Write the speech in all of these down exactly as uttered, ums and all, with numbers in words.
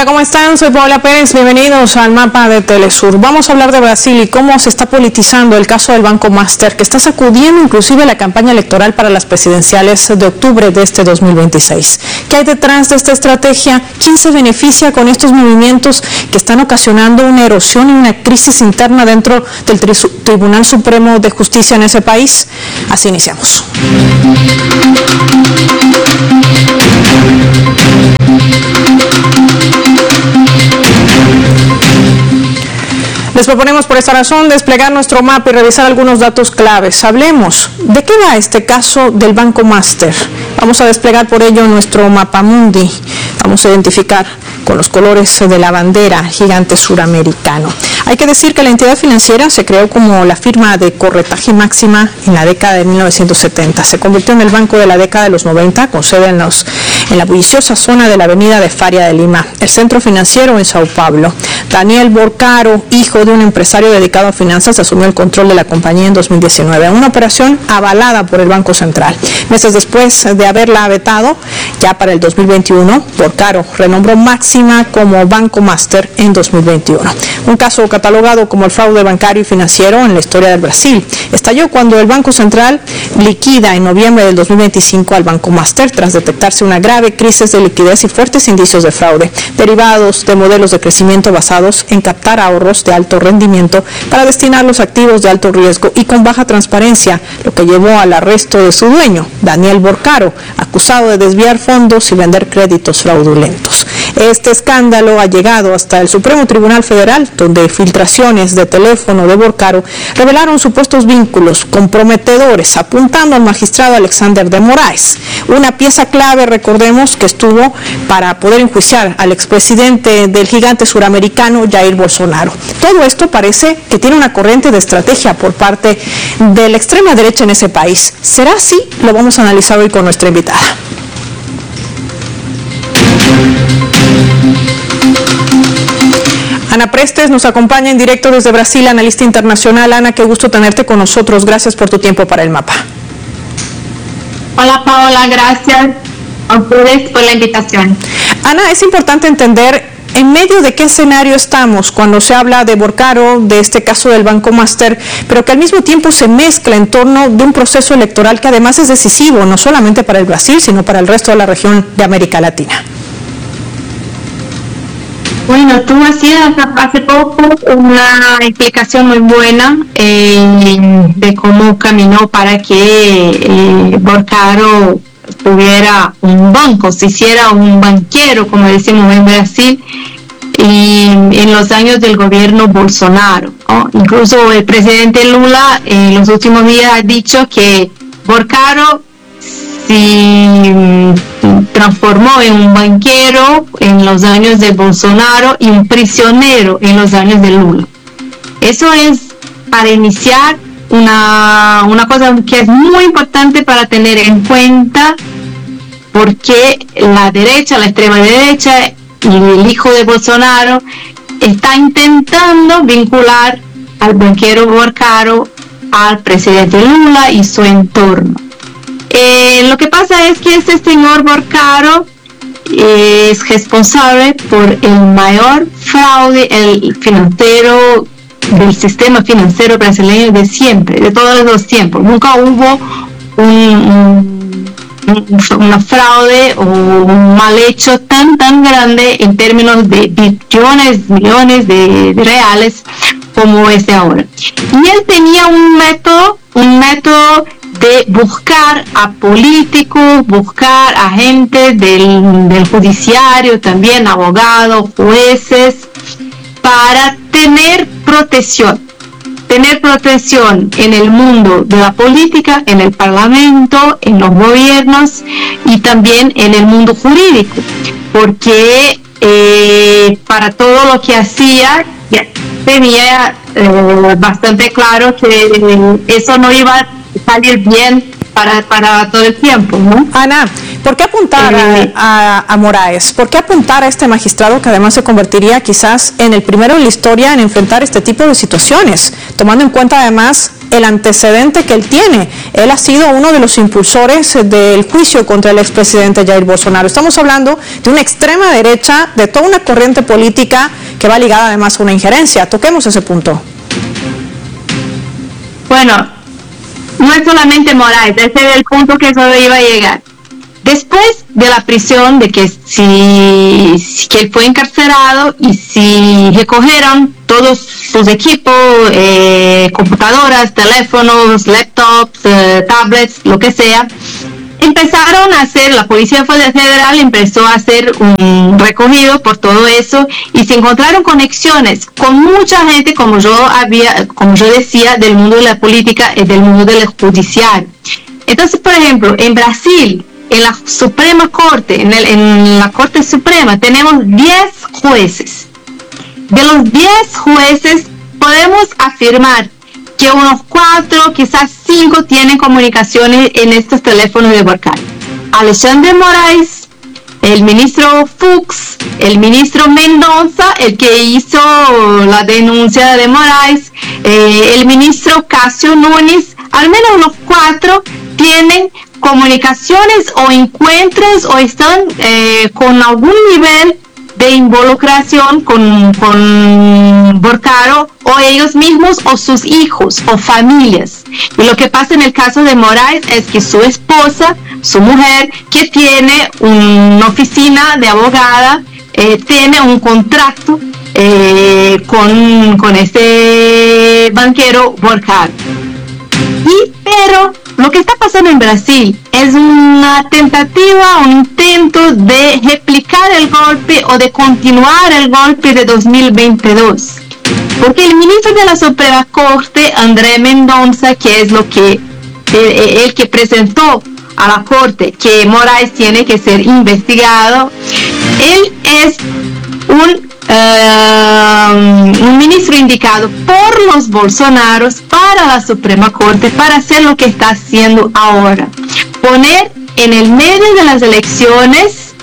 Hola, ¿cómo están? Soy Paola Pérez, bienvenidos al mapa de Telesur. Vamos a hablar de Brasil y cómo se está politizando el caso del Banco Master, que está sacudiendo inclusive la campaña electoral para las presidenciales de octubre de este dos mil veintiséis. ¿Qué hay detrás de esta estrategia? ¿Quién se beneficia con estos movimientos que están ocasionando una erosión y una crisis interna dentro del Tri- Tribunal Supremo de Justicia en ese país? Así iniciamos. Les proponemos por esta razón desplegar nuestro mapa y revisar algunos datos claves. Hablemos, ¿de qué va este caso del Banco Master? Vamos a desplegar por ello nuestro mapa mundi. Vamos a identificar con los colores de la bandera gigante suramericano. Hay que decir que la entidad financiera se creó como la firma de corretaje máxima en la década de mil novecientos setenta. Se convirtió en el banco de la década de los noventa, con sede en, los, en la bulliciosa zona de la avenida de Faria de Lima, el centro financiero en Sao Paulo. Daniel Borcaro, hijo de un empresario dedicado a finanzas, asumió el control de la compañía en dos mil diecinueve, una operación avalada por el Banco Central. Meses después de haberla vetado, ya para el dos mil veintiuno, Borcaro renombró Máxima como Banco Master en dos mil veintiuno. Un caso catalogado como el fraude bancario y financiero en la historia del Brasil. Estalló cuando el Banco Central liquida en noviembre del dos mil veinticinco al Banco Master tras detectarse una grave crisis de liquidez y fuertes indicios de fraude, derivados de modelos de crecimiento basados en captar ahorros de alto rendimiento para destinar los activos de alto riesgo y con baja transparencia, lo que llevó al arresto de su dueño, Daniel Borcaro, acusado de desviar fondos y vender créditos fraudulentos. Este escándalo ha llegado hasta el Supremo Tribunal Federal, donde filtraciones de teléfono de Borcaro revelaron supuestos vínculos comprometedores, apuntando al magistrado Alexander de Moraes, una pieza clave, recordemos, que estuvo para poder enjuiciar al expresidente del gigante suramericano Jair Bolsonaro. Todo esto parece que tiene una corriente de estrategia por parte de la extrema derecha en ese país. ¿Será así? Lo vamos a analizar hoy con nuestra invitada. Ana Prestes nos acompaña en directo desde Brasil, analista internacional. Ana, qué gusto tenerte con nosotros. Gracias por tu tiempo para el mapa. Hola Paola, gracias a ustedes por la invitación. Ana, es importante entender en medio de qué escenario estamos cuando se habla de Borcaro, de este caso del Banco Master, pero que al mismo tiempo se mezcla en torno de un proceso electoral que además es decisivo, no solamente para el Brasil, sino para el resto de la región de América Latina. Bueno, tú hacías hace poco una explicación muy buena eh, de cómo caminó para que eh, Borcaro tuviera un banco, se hiciera un banquero, como decimos en Brasil, y en los años del gobierno Bolsonaro, ¿no? Incluso el presidente Lula en los últimos días ha dicho que Borcaro se transformó en un banquero en los años de Bolsonaro y un prisionero en los años de Lula. Eso es para iniciar una, una cosa que es muy importante para tener en cuenta, porque la derecha, la extrema derecha y el hijo de Bolsonaro está intentando vincular al banquero Borcaro al presidente Lula y su entorno. Eh, lo que pasa es que este señor Borcaro eh, es responsable por el mayor fraude el financiero del sistema financiero brasileño de siempre, de todos los tiempos. Nunca hubo un, un, una fraude o un mal hecho tan tan grande en términos de billones, millones de, de reales como este ahora. Y él tenía un método, un método de buscar a políticos, buscar a gente del, del judiciario, también abogados, jueces, para tener protección, tener protección en el mundo de la política, en el parlamento, en los gobiernos y también en el mundo jurídico, porque eh, para todo lo que hacía tenía eh, bastante claro que eso no iba a salir bien para, para todo el tiempo, ¿no? Ana, ¿por qué apuntar eh, a, a, a Moraes? ¿Por qué apuntar a este magistrado que además se convertiría quizás en el primero en la historia en enfrentar este tipo de situaciones, tomando en cuenta además el antecedente que él tiene. Él ha sido uno de los impulsores del juicio contra el expresidente Jair Bolsonaro. Estamos hablando de una extrema derecha, de toda una corriente política que va ligada además a una injerencia. Toquemos ese punto. Bueno, no es solamente Moraes, ese es el punto que solo iba a llegar. Después de la prisión, de que si, si que él fue encarcelado y si recogieron todos sus equipos, eh, computadoras, teléfonos, laptops, eh, tablets, lo que sea, empezaron a hacer, la Policía Federal empezó a hacer un recorrido por todo eso y se encontraron conexiones con mucha gente, como yo había, como yo decía, del mundo de la política y del mundo del judicial. Entonces, por ejemplo, en Brasil, en la Suprema Corte, en, el, en la Corte Suprema, tenemos diez jueces. De los diez jueces, podemos afirmar que unos cuatro, quizás cinco, tienen comunicaciones en estos teléfonos de Volcán. Alexandre Moraes, el ministro Fux, el ministro Mendonça, el que hizo la denuncia de Moraes, eh, el ministro Cássio Nunes, al menos los cuatro tienen comunicaciones o encuentros o están eh, con algún nivel de involucración con, con Volcano o ellos mismos o sus hijos o familias. Y lo que pasa en el caso de Moraes es que su esposa, su mujer, que tiene una oficina de abogada, eh, tiene un contrato eh, con, con este banquero Volcano. Y, pero lo que está pasando en Brasil es una tentativa, un intento de replicar el golpe o de continuar el golpe de dos mil veintidós. Porque el ministro de la Suprema Corte, André Mendonça, que es lo que el, el que presentó a la Corte que Moraes tiene que ser investigado, él es un Uh, un ministro indicado por los Bolsonaros para la Suprema Corte para hacer lo que está haciendo ahora, poner en el medio de las elecciones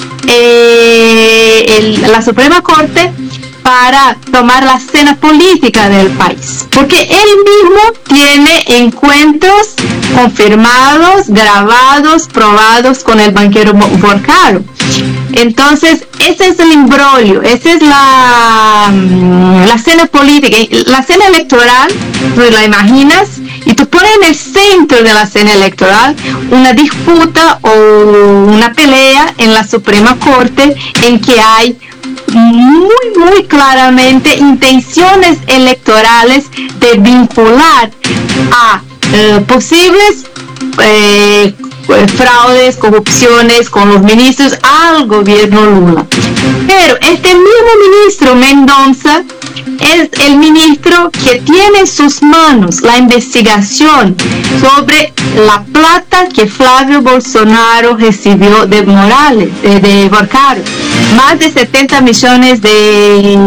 eh, el, la Suprema Corte para tomar la escena política del país, porque él mismo tiene encuentros confirmados, grabados, probados con el banquero Volcano. Entonces, ese es el imbroglio, esa es la, la escena política, la escena electoral, tú la imaginas, y tú pones en el centro de la escena electoral una disputa o una pelea en la Suprema Corte en que hay muy, muy claramente intenciones electorales de vincular a eh, posibles eh, fraudes, corrupciones con los ministros al gobierno Lula. Pero este mismo ministro Mendonça es el ministro que tiene en sus manos la investigación sobre la plata que Flávio Bolsonaro recibió de Morales, de, de Volcano. Más de setenta millones de,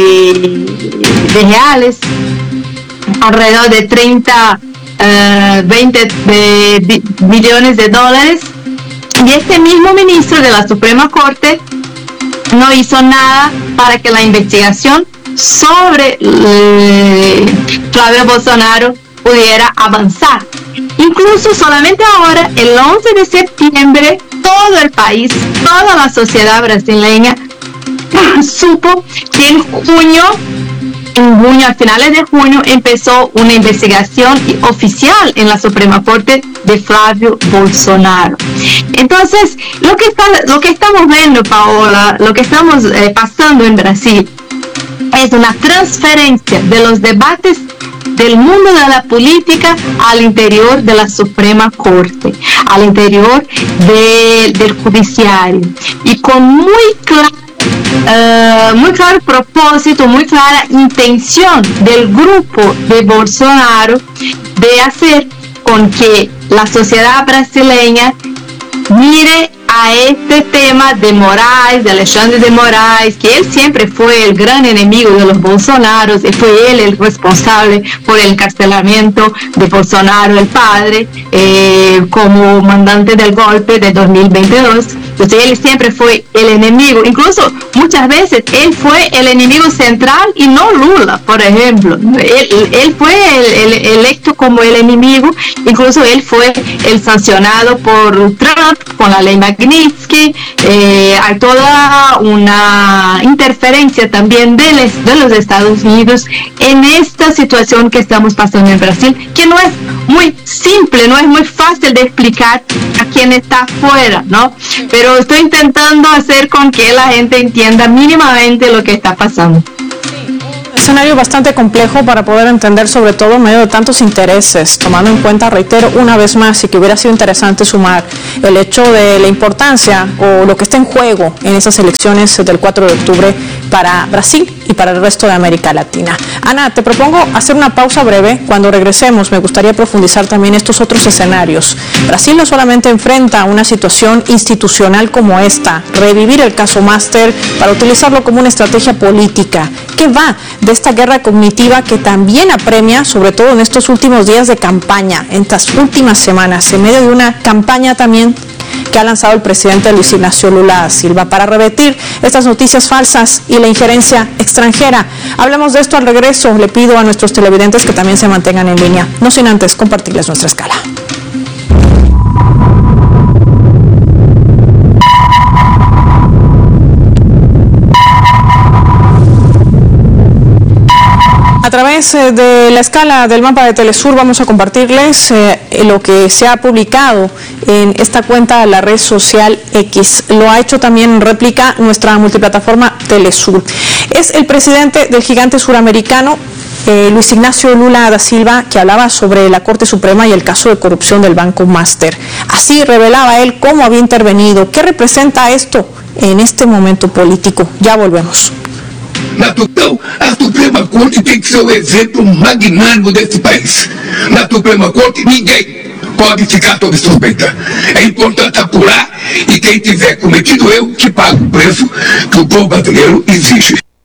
de reales, alrededor de treinta Uh, veinte de, millones de dólares, y este mismo ministro de la Suprema Corte no hizo nada para que la investigación sobre eh, Flávio Bolsonaro pudiera avanzar. Incluso solamente ahora, el once de septiembre, todo el país, toda la sociedad brasileña supo que en junio En junio, a finales de junio, empezó una investigación oficial en la Suprema Corte de Flávio Bolsonaro. Entonces, lo que, está, lo que estamos viendo, Paola, lo que estamos eh, pasando en Brasil, es una transferencia de los debates del mundo de la política al interior de la Suprema Corte, al interior de, del judiciario, y con muy claro Uh, muy claro propósito, muy clara intención del grupo de Bolsonaro de hacer con que la sociedad brasileña mire a este tema de Moraes, de Alexandre de Moraes, que él siempre fue el gran enemigo de los Bolsonaros, y fue él el responsable por el encarcelamiento de Bolsonaro, el padre, eh, como mandante del golpe de dos mil veintidós. Entonces él siempre fue el enemigo, incluso muchas veces él fue el enemigo central y no Lula, por ejemplo. Él, él fue el, el, electo como el enemigo, incluso él fue el sancionado por Trump con la ley Magnitsky. Eh, hay toda una interferencia también de, les, de los Estados Unidos en esta situación que estamos pasando en Brasil, que no es muy simple, no es muy fácil de explicar a quien está afuera, ¿no? Pero estoy intentando hacer con que la gente entienda mínimamente lo que está pasando. Escenario bastante complejo para poder entender, sobre todo en medio de tantos intereses, tomando en cuenta, reitero una vez más, y que hubiera sido interesante sumar el hecho de la importancia o lo que está en juego en esas elecciones del cuatro de octubre para Brasil y para el resto de América Latina. Ana, te propongo hacer una pausa breve. Cuando regresemos me gustaría profundizar también estos otros escenarios. Brasil no solamente enfrenta una situación institucional como esta, revivir el caso Master para utilizarlo como una estrategia política. ¿Qué va de esta guerra cognitiva que también apremia, sobre todo en estos últimos días de campaña, en estas últimas semanas, en medio de una campaña también que ha lanzado el presidente Luis Ignacio Lula da Silva para revertir estas noticias falsas y la injerencia extranjera? Hablamos de esto al regreso. Le pido a nuestros televidentes que también se mantengan en línea, no sin antes compartirles nuestra escala. A través de la escala del mapa de Telesur vamos a compartirles eh, lo que se ha publicado en esta cuenta de la red social X. Lo ha hecho también en réplica nuestra multiplataforma Telesur. Es el presidente del gigante suramericano, eh, Luis Ignacio Lula da Silva, que hablaba sobre la Corte Suprema y el caso de corrupción del Banco Master. Así revelaba él cómo había intervenido. ¿Qué representa esto en este momento político? Ya volvemos. Então, a Suprema Corte tem que ser o exemplo magnânimo desse país. Na Suprema Corte, ninguém pode ficar sob suspeita. É importante apurar e quem tiver cometido erro, que pague o preço que o povo brasileiro exige.